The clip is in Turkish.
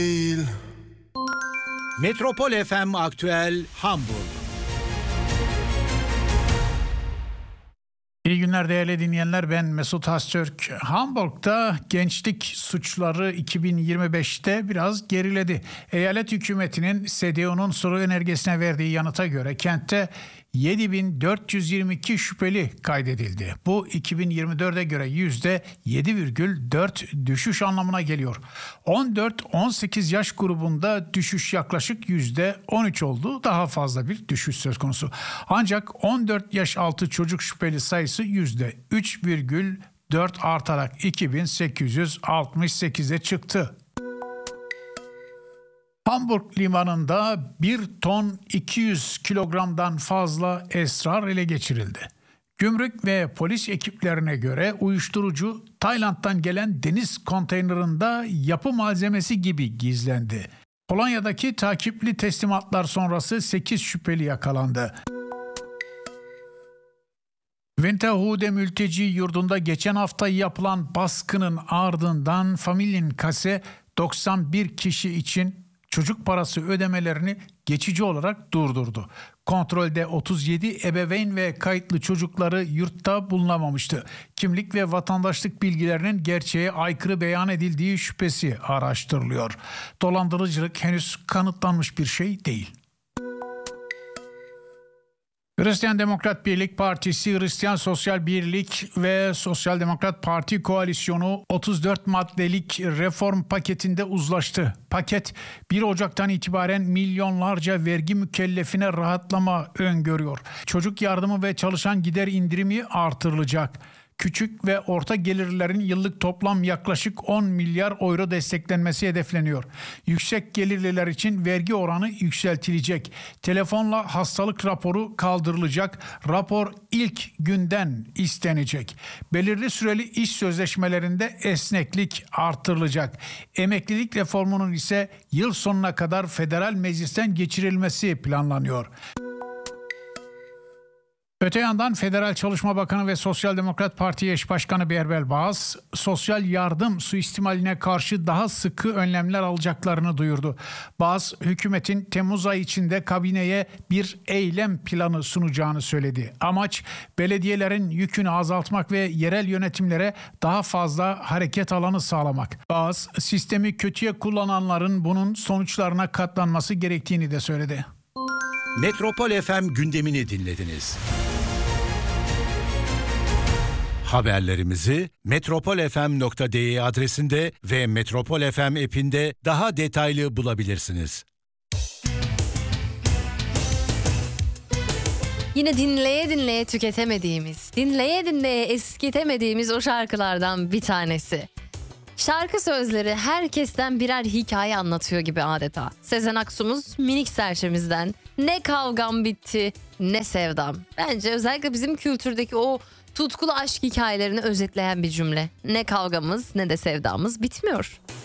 Metropol FM Aktüel Hamburg. İyi günler değerli dinleyenler, ben Mesut Öztürk. Hamburg'da gençlik suçları 2025'te biraz geriledi. Eyalet hükümetinin CDU'nun soru önergesine verdiği yanıta göre kentte 7.422 şüpheli kaydedildi. Bu 2024'e göre %7,4 düşüş anlamına geliyor. 14-18 yaş grubunda düşüş yaklaşık %13 oldu. Daha fazla bir düşüş söz konusu. Ancak 14 yaş altı çocuk şüpheli sayısı %3,4 artarak 2868'e çıktı. Hamburg limanında 1 ton 200 kilogramdan fazla esrar ele geçirildi. Gümrük ve polis ekiplerine göre uyuşturucu Tayland'dan gelen deniz konteynerında yapı malzemesi gibi gizlendi. Polonya'daki takipli teslimatlar sonrası 8 şüpheli yakalandı. Winterhude mülteci yurdunda geçen hafta yapılan baskının ardından Familienkasse 91 kişi için çocuk parası ödemelerini geçici olarak durdurdu. Kontrolde 37 ebeveyn ve kayıtlı çocukları yurtta bulunamamıştı. Kimlik ve vatandaşlık bilgilerinin gerçeğe aykırı beyan edildiği şüphesi araştırılıyor. Dolandırıcılık henüz kanıtlanmış bir şey değil. Hristiyan Demokrat Birlik Partisi, Hristiyan Sosyal Birlik ve Sosyal Demokrat Parti koalisyonu 34 maddelik reform paketinde uzlaştı. Paket 1 Ocak'tan itibaren milyonlarca vergi mükellefine rahatlama öngörüyor. Çocuk yardımı ve çalışan gider indirimi artırılacak. Küçük ve orta gelirlerin yıllık toplam yaklaşık 10 milyar euro desteklenmesi hedefleniyor. Yüksek gelirliler için vergi oranı yükseltilecek. Telefonla hastalık raporu kaldırılacak. Rapor ilk günden istenecek. Belirli süreli iş sözleşmelerinde esneklik artırılacak. Emeklilik reformunun ise yıl sonuna kadar federal meclisten geçirilmesi planlanıyor. Öte yandan Federal Çalışma Bakanı ve Sosyal Demokrat Parti eş başkanı Berbel Bağız, sosyal yardım suistimaline karşı daha sıkı önlemler alacaklarını duyurdu. Bağız, hükümetin Temmuz ayı içinde kabineye bir eylem planı sunacağını söyledi. Amaç, belediyelerin yükünü azaltmak ve yerel yönetimlere daha fazla hareket alanı sağlamak. Bağız, sistemi kötüye kullananların bunun sonuçlarına katlanması gerektiğini de söyledi. Metropol FM gündemini dinlediniz. Haberlerimizi metropolfm.de adresinde ve Metropol FM app'inde daha detaylı bulabilirsiniz. Yine dinleye dinleye tüketemediğimiz, dinleye dinleye eskitemediğimiz o şarkılardan bir tanesi. Şarkı sözleri herkesten birer hikaye anlatıyor gibi adeta. Sezen Aksu'muz minik serçemizden ne kavgam bitti ne sevdam. Bence özellikle bizim kültürdeki o tutkulu aşk hikayelerini özetleyen bir cümle. Ne kavgamız ne de sevdamız bitmiyor.